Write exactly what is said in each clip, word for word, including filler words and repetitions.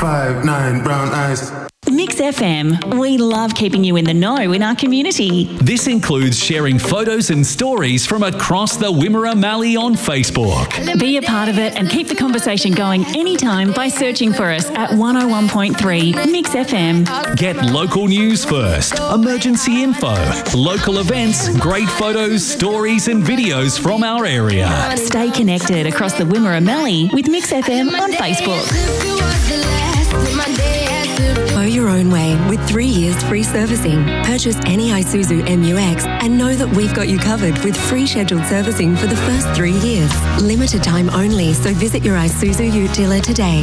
five nine brown eyes. Mix F M. We love keeping you in the know in our community. This includes sharing photos and stories from across the Wimmera Mallee on Facebook. Be a part of it and keep the conversation going anytime by searching for us at one oh one point three Mix F M. Get local news first, emergency info, local events, great photos, stories and videos from our area. Stay connected across the Wimmera Mallee with Mix F M on Facebook. Go your own way with three years free servicing. Purchase any Isuzu M U X and know that we've got you covered with free scheduled servicing for the first three years. Limited time only, so visit your Isuzu Ute dealer today.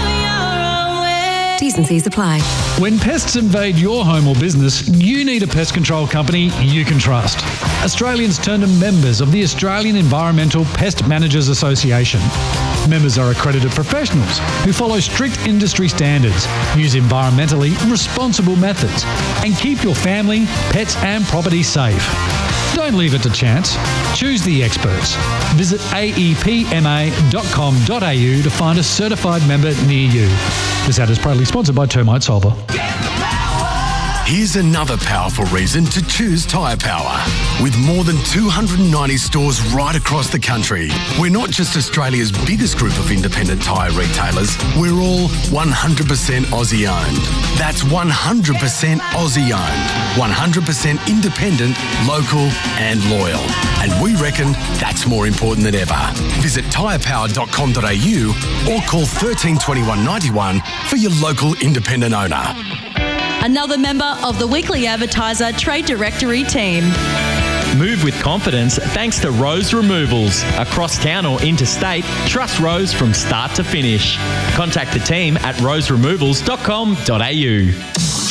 T's and C's apply. When pests invade your home or business, you need a pest control company you can trust. Australians turn to members of the Australian Environmental Pest Managers Association. Members are accredited professionals who follow strict industry standards, use environmentally responsible methods, and keep your family, pets and property safe. Don't leave it to chance. Choose the experts. Visit A E P M A dot com dot A U to find a certified member near you. This ad is proudly sponsored by Termite Solver. Here's another powerful reason to choose Tyre Power. With more than two hundred ninety stores right across the country, we're not just Australia's biggest group of independent tyre retailers, we're all one hundred percent Aussie owned. That's one hundred percent Aussie owned, one hundred percent independent, local and loyal. And we reckon that's more important than ever. Visit tyre power dot com dot A U or call one three two one, nine one for your local independent owner. Another member of the Weekly Advertiser Trade Directory team. Move with confidence thanks to Rose Removals. Across town or interstate, trust Rose from start to finish. Contact the team at rose removals dot com dot A U.